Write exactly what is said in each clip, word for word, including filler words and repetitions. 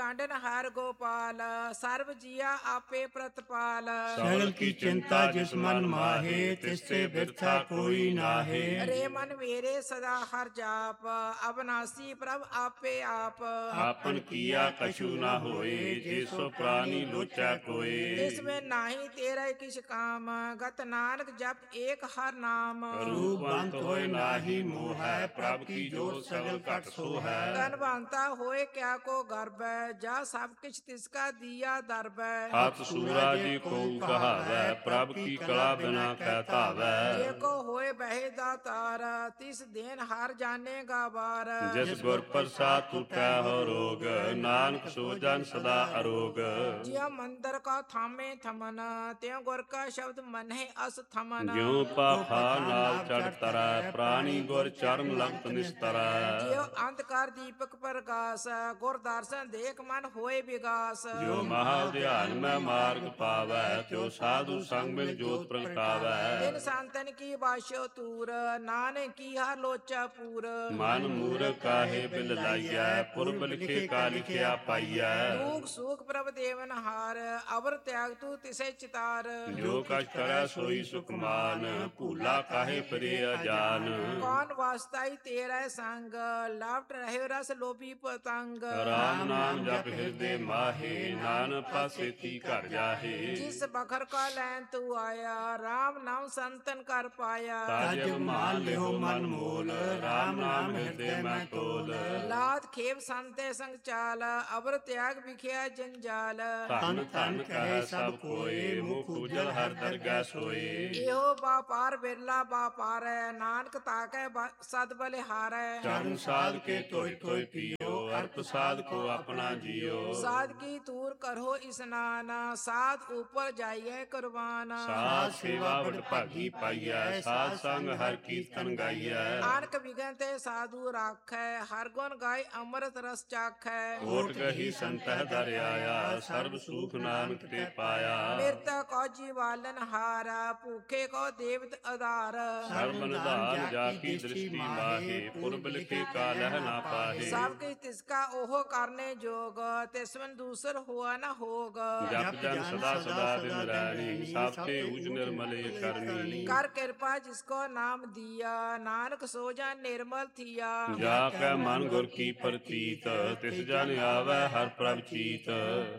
ਕਾਂਡਨ ਹਰ ਗੋਪਾਲ, ਸਰਬ ਜੀਆ ਆਪੇ ਪ੍ਰਤਪਾਲ। ਸਗਲ ਕੀ ਚਿੰਤਾ ਜਿਸ ਮਨ ਮਾਹੇ, ਤਿਸ ਤੇ ਬਿਰਥਾ ਕੋਈ ਨਾਹੇ। ਰੇ ਮਨ ਮੇਰੇ ਸਦਾ ਹਰ ਜਾਪ, ਅਬਨਾਸੀ ਪ੍ਰਭ ਆਪੇ ਆਪ। ਆਪਨ ਕੀਆ ਕਛੂ ਨਾ ਹੋਏ, ਜੇ ਸੋ ਪ੍ਰਾਨੀ ਲੋਚੈ ਕੋਏ। ਤਿਸ ਮੈਂ ਨਾਹੀ ਤੇਰਾ ਕਿਛ ਕਾਮ, ਗਤ ਨਾਨਕ ਜਪ ਏਕ ਹਰ ਨਾਮ। ਰੂਪ ਅੰਤ ਹੋਏ ਨਾਹੀ ਮੋਹੈ, ਪ੍ਰਭ ਕੀ ਜੋਤ ਸਗਲ ਘਟ ਸੋ ਹੈ। ਧਨਵੰਤਾ ਹੋਏ ਕਿਆ ਕੋ ਗਰਬੈ, ਜਾ ਸਭ ਕਿਛ ਤਿਸਕਾ ਦੀਆ ਦਰਬੈ। ਹੱਥ ਸੂਰਾ ਜੀ ਕੋ ਕਹਾਵੈ, ਪ੍ਰਭ ਕੀ ਕਲਾ ਬਿਨਾ ਕਹਿ ਧਾਵੈ। ਜੇ ਕੋ ਹੋਏ ਬਹਿ ਦਾਤਾਰ, ਤਿਸ ਦੇਨ ਹਰ ਜਾਣੇਗਾ ਬਾਰ। ਜਿਸ ਗੁਰ ਪ੍ਰਸਾਦ ਟੁਟੈ ਹੋ ਰੋਗ, ਨਾਨਕ ਸੋ ਜਨ ਸਦਾ ਅਰੋਗ। ਜਿਉ ਮੰਦਰ ਕਾ ਥਾਮੇ ਥਮਨ, ਤਿਉ ਗੁਰ ਕਾ ਸ਼ਬਦ ਮਨਹਿ ਅਸ ਥਮਨ। ਜਿਉ ਪਾਖਾ ਨਾਲ ਚੜ ਤਰੈ, ਪ੍ਰਾਨੀ ਗੁਰ ਚਰਨ ਲਗਤ ਨਿਸਤਰੈ। ਜਿਉ ਅੰਧਕਾਰ ਦੀਪਕ ਪ੍ਰਗਾਸ, ਗੁਰ ਦਰਸ਼ਨ ਦੇਖ ਮਨ ਹੋਏ ਵਿਗਾਸ। ਜੋ ਮਹਾ ਧਿਆਨ ਮੈਂ ਮਾਰਗ ਪਾਵੈ, ਤਿਉ ਸਾਧੂ ਸੰਗ ਮਿਲ ਜੋਤ ਪ੍ਰਗਟਾਵੈ। ਤਿਨ ਸੰਤਨ ਕੀ ਬਾਸ਼ੋ ਤੂਰ, ਨਾਨਕ ਕੀ ਹਰ ਲੋਚਾ ਪੂਰ। ਮਨ ਮੂਰਖ ਕਾਹੇ ਬਿਲ ਲਾਈਐ, ਪੁਰਬ ਲਿਖੇ ਕਾ ਲਿਖਿਆ ਪਾਈਐ। ਦੁਖ ਸੁਖ ਪ੍ਰਭ ਦੇਵਨ ਹਾਰ, ਅਵਰ ਤਿਆਗ ਤੂ ਤਿਸੈ ਚਿਤਾਰ। ਜੋ ਕਛ ਕਰੈ ਸੋਈ ਸੁਖਮਾਨ, ਭੂਲਾ ਕਾਹੇ ਪਰੇ ਅਜਾਨ। ਕੌਣ ਵਾਸਤਾਈ ਤੇਰਾ ਸੰਗ, ਲਾਵਟ ਰਹਿ ਰਸ ਲੋਭੀ ਪਤੰਗ। ਰਾਮ ਨਾਮ ਜਪ ਹਿਰਦੇ ਮਾਹੇ, ਨਾਨਕ ਪਾਸੇ ਤੀ ਘਰ ਜਾਹੇ। ਜਿਸ ਬਖਰ ਕਾ ਲੈਨ ਤੂ ਆਇਆ, ਰਾਮ ਨਾਮ ਸੰਤਨ ਕਰ ਪਾਇਆ। ਤਾਜ ਮਾਨ ਲਿਓ ਮਨ ਮੋਲ, ਰਾਮ ਨਾਮ ਹਿਰਦੇ ਮੈਂ ਟੋਲ। ਲਾਤ ਖੇਪ ਸੰਤੇ ਸੰਗ ਚਾਲ, ਅਵਰ ਤਿਆਗ ਵਿਖਿਆ ਜੰਜਾਲ। ਧਨ ਧਨ ਕਹੈ ਸਭ ਕੋਏ, ਮੁਖ ਉਜਲ ਹਰ ਦਰਗਹਿ ਸੋਏ। ਇਹੋ ਬਾਪਾਰ ਬਿਰਲਾ ਬਾਪਾਰੈ, ਨਾਨਕ ਤਾਕੈ ਸਦ ਬਲਿਹਾਰੈ। ਚਰਨ ਸਾਧ ਕੇ ਧੋਇ ਧੋਇ ਪੀਓ, ਅਰ ਪ੍ਰਸਾਦ ਕੋ ਆਪਣਾ ਜੀਓ। ਸਾਧ ਕੀ ਤੂਰ ਕਰੋ ਇਸਨਾਨ, ਸਾਧ ਉਪਰ ਜਾਈਐ ਕੁਰਬਾਨ। ਸਾਧ ਸੇਵਾ ਬੜ ਭਾਗੀ ਪਾਈਐ, ਸਾਧ ਸੰਗ ਹਰ ਕੀਰਤਨ ਗਾਈਐ। ਆਨਕ ਵਿਗਨ ਤੇ ਸਾਧੂ ਰਾਖੈ, ਹਰ ਗੁਣ ਗਾਏ ਅੰਮ੍ਰਿਤ ਰਸ ਚਾਖੈ। ਓਟ ਗਹੀ ਸੰਤਹਿ ਦਰ ਆਇਆ, ਸਰਬ ਸੁਖ ਨਾਨਕ ਤੇ ਪਾਇਆ। ਮਿਰਤ ਕੋ ਜੀਵਾਲਨ ਹਾਰਾ, ਭੂਖੇ ਕੋ ਦੇਵਤ ਆਧਾਰ। ਸਰਬ ਨਿਧਾਨ ਜਾ ਕੀ ਦ੍ਰਿਸ਼ਟੀ ਮਾਹੇ, ਪੁਰਬ ਲਿਖੇ ਕਾ ਲਹਿ ਨਾ ਪਾਹੇ। ਸਭ ਕਿਛ ਤਿਸਕਾ ਉਹ ਕਰਨੇ ਜੋਗ, ਤਿਸਵਨ ਦੂਸਰ ਹੋਆ ਨ ਹੋਗ। ਜਪ ਜਨ ਸਦਾ ਸਦਾ ਦਿਨ ਰਹਿਣੀ, ਸਭ ਤੇ ਉਜ ਨਿਰਮਲੇ ਕਰਨੀ। ਕਰ ਕਿਰਪਾ ਜਿਸ ਕੋ ਨਾਮ ਦੀਆ, ਨਾਨਕ ਸੋ ਜਨ ਨਿਰਮਲ ਥੀਆ। ਜਾ ਕੈ ਮਨ ਗੁਰ ਕੀ ਪ੍ਰਤੀਤ, ਤਿਸ ਜਨ ਆਵੈ ਹਰ ਪ੍ਰਭ ਚੀਤ।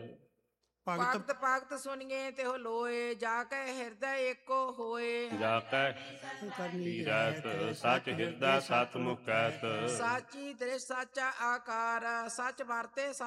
ਭਗਤ ਭਗਤ ਸੁਣੀਏ ਤਿਹੁ ਲੋਏ, ਜਾ ਕੇ ਹਿਰਦੈ ਏਕੋ ਹੋਏ। ਜਾ ਕੈ ਕਰਨੀ ਰਹਿਤ, ਸਚ ਹਿਰਦੈ ਸਤ ਮੁਖ ਕਹਿਤ। ਸਾਚੀ ਦ੍ਰਿਸ਼ ਸਾਚਾ ਆਕਾਰ, ਸਚ ਵਰਤੇ